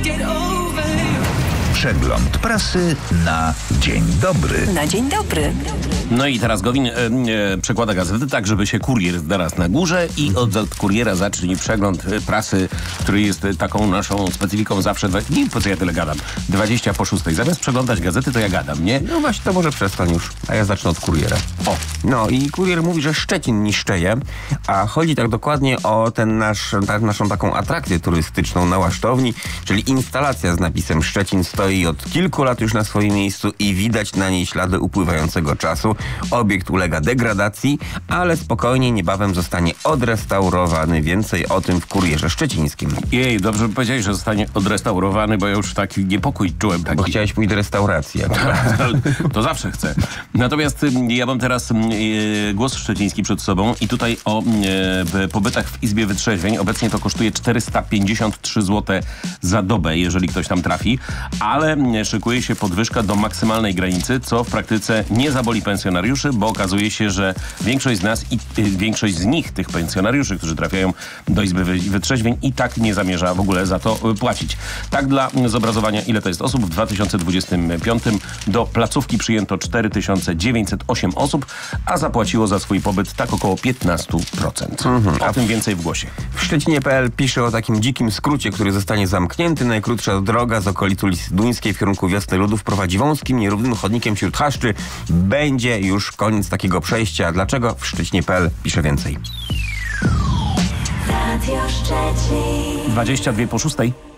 Przegląd prasy na dzień dobry. Na dzień dobry. No i teraz Gowin przekłada gazety tak, żeby się kurier znalazł na górze i od kuriera zacznij przegląd prasy, który jest taką naszą specyfiką zawsze. Nie po co ja tyle gadam. 6:20. Zamiast przeglądać gazety, to ja gadam, nie? No właśnie, to może przestań już, a ja zacznę od kuriera. O. No i kurier mówi, że Szczecin niszczeje, a chodzi tak dokładnie o naszą taką atrakcję turystyczną na Łasztowni, czyli instalacja z napisem Szczecin stoi od kilku lat już na swoim miejscu i widać na niej ślady upływającego czasu. Obiekt ulega degradacji, ale spokojnie niebawem zostanie odrestaurowany. Więcej o tym w Kurierze Szczecińskim. Jej, dobrze by powiedziałeś, że zostanie odrestaurowany, bo ja już taki niepokój czułem. Bo chciałeś pójść do restauracji. To zawsze chcę. Natomiast ja mam teraz głos szczeciński przed sobą i tutaj o pobytach w Izbie Wytrzeźwień. Obecnie to kosztuje 453 zł za dobę, jeżeli ktoś tam trafi, ale szykuje się podwyżka do maksymalnej granicy, co w praktyce nie zaboli pensjonariuszy, bo okazuje się, że większość z nas i większość z nich, tych pensjonariuszy, którzy trafiają do Izby Wytrzeźwień, i tak nie zamierza w ogóle za to płacić. Tak dla zobrazowania, ile to jest osób, w 2025 do placówki przyjęto 4908 osób, a zapłaciło za swój pobyt tak około 15%. O tym więcej w głosie. W Szczecinie.pl pisze o takim dzikim skrócie, który zostanie zamknięty. Najkrótsza droga z okolicy ulicy Duńskiej w kierunku Wiosny Ludów prowadzi wąskim, nierównym chodnikiem wśród chaszczy. Będzie już koniec takiego przejścia. Dlaczego? W Szczecinie.pl pisze więcej. 6:22.